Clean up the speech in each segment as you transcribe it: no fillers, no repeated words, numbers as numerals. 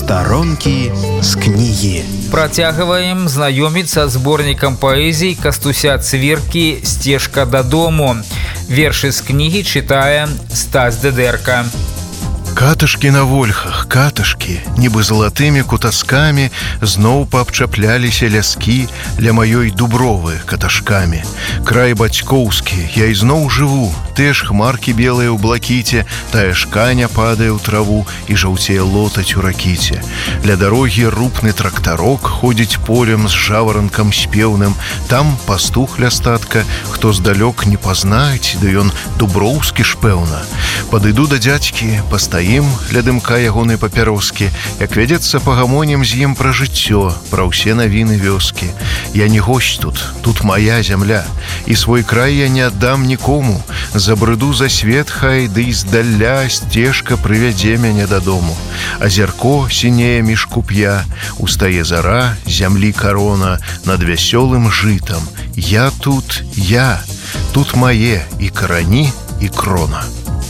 Старонкі з кнігі. Працягваем знаёміцца з зборнікам паэзій Кастуся Цвіркі «Сцежка дадому». Вершы з кнігі чытае Стась Дедерка. Катышкі на вольхах, катышкі, нібы залатымі кутаскамі зноў паабчапляліся ляскі ля маёй дубровы каташкамі. Край бацькоўскі, я ізноў жыву, тыя ж хмаркі белыя ў блакіце, тая ж каня падае ў траву і жаўцее лотаць у ракіце. Ля дарогі рупны трактарок ходзіць полем з жаваранкам спеўным, там пастух ля статка, хто здалёк не пазнаць, ды ён дуброўскі ж пэўна. Падыду да дзядзькі, пастаім ля дымка ягонай папяроскі, як вядзецца пагамонім з ім пра жыццё, пра ўсе навіны вёскі. Я не госць тут, тут мая зямля, і свой край я не аддам нікому. Забрыду за свет хай, ды здалля сцежка прывядзе мяне дадому. Азярко сінее між куп'я, устае зара, зямлі карона над вясёлым жытам. Я тут мае і карані, і крона.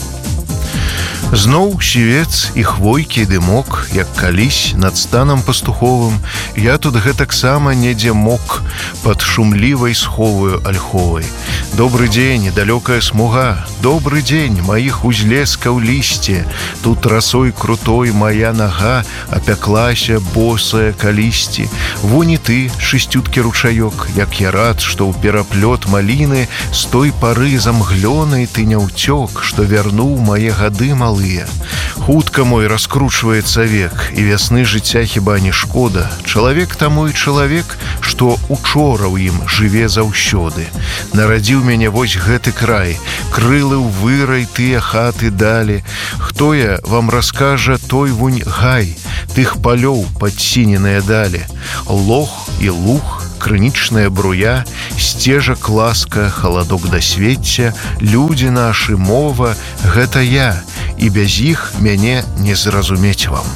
Зноў сівец і хвойкі дымок, як калісь над станам пастуховым, я тут гэтаксама недзе мок пад шумлівай сховаю альховай. Добры дзень, далёкая смуга, добры дзень маіх узлескаў лісце. Тут расой крутой мая нага апяклася босая калісьці. Вунь і ты, шысцюткі ручаёк, як я рад, што ў пераплёт маліны з той пары замглёнай ты не ўцёк, што вярнуў мае гады малы. Хутка мой раскручваецца век, і вясны жыцця хіба не шкода. Чалавек таму і чалавек, што учора ў ім жыве заўсёды. Нарадзіў мяне вось гэты край, крылы ў вырай тыя хаты далі. Хто я вам раскажа той вунь гай, тых палёў падсіненыя далі. Лох і луг, крынічная бруя, сцежак ласка, халадок дасвецця, людзі нашы, мова — гэта я, і без іх мяне не зразумець вам.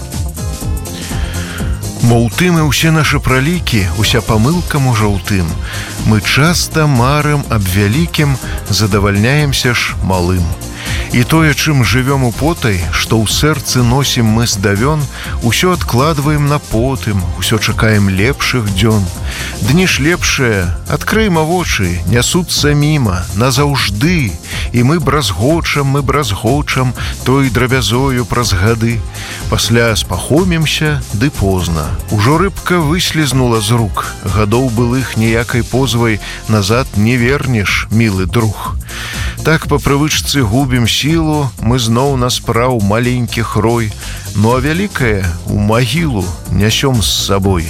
Мо ў тым і ўсе нашы пралікі, уся памылка можа ў тым. Мы часта марым аб вялікім, задавальняемся ж малым. І тое, чым жывём употай, што ў сэрцы носім мы здавён, усё адкладваем на потым, усё чакаем лепшых дзён. Дні ж лепшыя, адкрыйма вочы, нясуцца міма, назаўжды, і мы бразгочам, той драбязою праз гады. Пасля спахомімся, ды позна. Ужо рыбка выслізнула з рук, гадоў былых ніякай позвай назад не вернеш, мілы друг. Так па прывычцы губім сілу, мы зноў на спраў маленькіх рой, ну а вялікае у магілу нясём з сабой.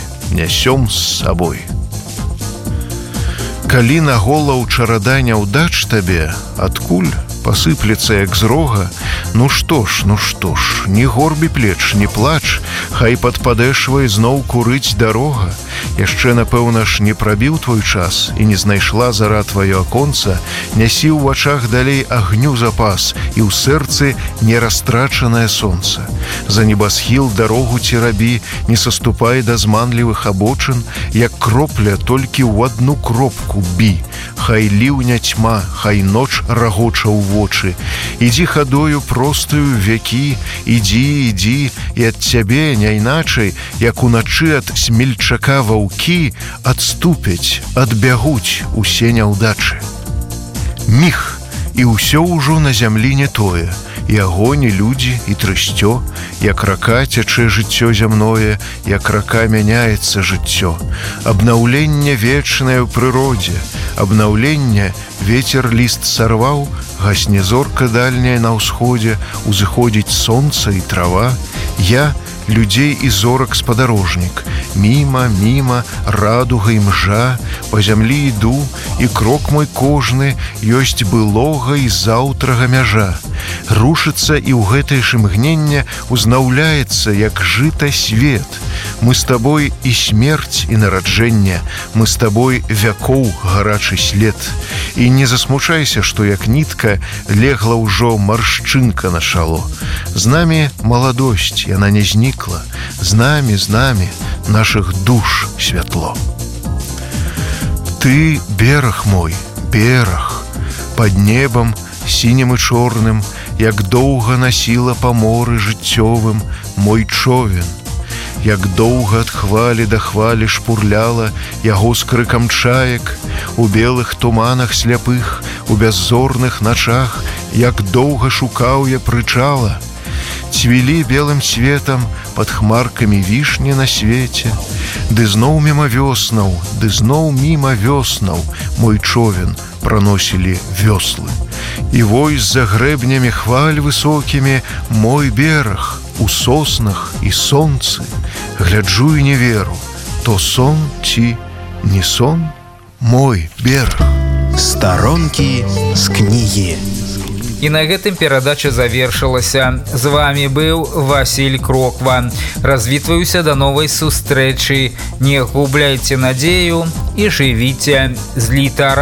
Калі на голаў чарада няўдач табе, адкуль пасыплецца як з рога, ну што ж, не горбі плеч, не плач, хай пад падэшвай зноў курыць дарога. Яшчэ, напэўна ж, не прабіў твой час і не знайшла зара тваё аконца, нясі ў вачах далей агню запас і ў сэрцы нерастрачанае сонца. За небасхіл дарогу ці рабі, не саступай да зманлівых абочын, як кропля толькі ў адну кропку бі. Хай ліўня цьма, хай ноч рагоча ў вочы. Ідзі хадою простаю вякі, ідзі, і ад цябе не іначай, як уначы ад смельчака ваўкі, адступяць, адбягуць усе няўдачы. Міг, і ўсё ўжо на зямлі не тое, і агонь, і людзі, і трысцё, як рака цячэ жыццё зямное, як рака мяняецца жыццё. Абнаўленне вечнае ў прыродзе, абнаўленне вецер ліст сарваў, гасне зорка дальняя на ўсходзе, узыходзіць сонца і трава. Я людзей і зорак спадарожнік, міма, радуга і мжа, па зямлі іду, і крок мой кожны ёсць былога і заўтрага мяжа. Рушыцца і ў гэтае ж імгненне узнаўляецца, як жыта свет. Мы з табой і смерць, і нараджэнне, мы з табой вякоў гарачы след. І не засмучайся, што як нітка легла ўжо маршчынка на чало. З намі маладосць, яна не знікла, з намі нашых душ святло. Ты бераг мой, бераг, пад небам сінім і чорным, як доўга насіла па моры жыццёвым мой човен. Як доўга ад хвалі да хвалі шпурляла яго з крыкам чаек, у белых туманах сляпых, у бяззорных начах, як доўга шукаў я прычала. Цвілі белым цветам пад хмаркамі вішні на свеце, ды зноў міма вёснаў, ды зноў міма вёснаў мой човен праносілі вёслы. І вось за грэбнямі хваль высокімі мой бераг у соснах і сонцы. Гляджу і не веру, то сон ці не сон мой бераг. Старонкі з кнігі. І на гэтым перадача завершылася. З вами быў Васіль Кроква. Развітваюся да новай сустрэчы. Не губляйце надзею і жывіце з літарай.